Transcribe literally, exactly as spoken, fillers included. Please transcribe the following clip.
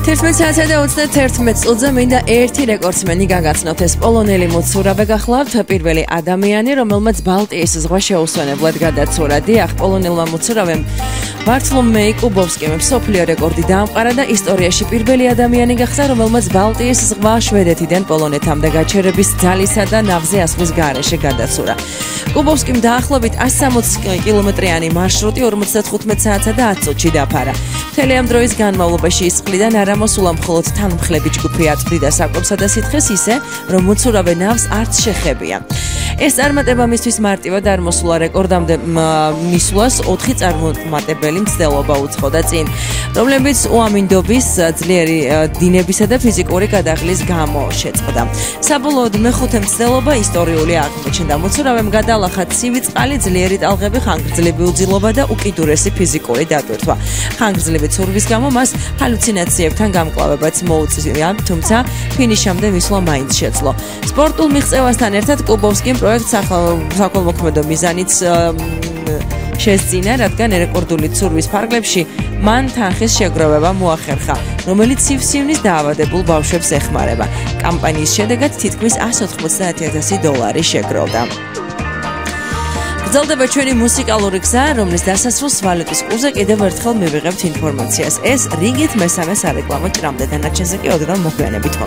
თერთმეტ საათსა და ოცდაერთი წუთზე მინდა ერთი რეკორდსმენი გაგაცნოთ. ეს პოლონელი მოცურავე გახლავთ, პირველი ადამიანი, რომელმაც ბალტიის ზღვა შეუსვენებლად გადაცურა. დიახ, პოლონელმა მოცურავემ ბარტლომეი კუბოვსკიმ მსოფლიო რეკორდი დაამყარა და ისტორიაში პირველი ადამიანი გახდა, რომელმაც ბალტიის ზღვა შვედეთიდან პოლონეთამდე გაჩერების ძალისა და ნავზე ასვლის გარეშე გადაცურა. კუბოვსკიმ დაახლოებით ასი სამოცი კილომეტრიანი მარშრუტი ორმოცდათხუთმეტ საათსა და ათი წუთში დაფარა. მთელი ამ დროის განმავლობაში ის წყლიდან არ ამოსულა მხოლოდ თანმხლები ჯგუფი აწვდიდა საკვებსა და სითხეს ისე, რომ მოცურავე ნავს არც შეხებია. ეს წარმატება მისთვის მარტივად არ მოსულა, რეკორდამდე მისვლას ოთხი წარმატებელი მცდელობა უძღოდა წინ, რომლებიც უამინდობის, ძლიერი დინებისა და ფიზიკური გადაღლის გამო შეწყდა. საბოლოოდ მეხუთე მცდელობა ისტორიული აღმოჩნდა. მოცურავემ გადალახა ცივი წყალი, ძლიერი ტალღები, ხანგრძლივი უძილობა და უკიდურესი ფიზიკური დატვირთვა. ხანგრძლივი ცურვის გამო მას ჰალუცინაციებთან გამკლავებაც მოუწია, თუმცა ფინიშამდე მისვლა მაინც შეძლო. სპორტულ მიღწევასთან ერთად კუბოვსკიმ პროექტ საქველმოქმედო მიზანიც შესწინა, რადგან რეკორდული ცურვის ფარგლებში მან თანხის შეგროვება მოახერხა, რომელიც სივსივნის დაავადებულ ბავშვებს ეხმარება. კამპანიის შედეგად თითქმის ასი ოთხმოცდაათი ათასი დოლარი შეგროვდა. გრძელდება ჩვენი მუსიკალური გზა, რომლის დასასრულს ვალეტის ყურზე კიდევ ერთხელ მივიღებთ ინფორმაციას. ეს რიგით მესამე სარეკლამო ჭრამდე, დანარჩენზე კი ოდნავ მოგვიანებით.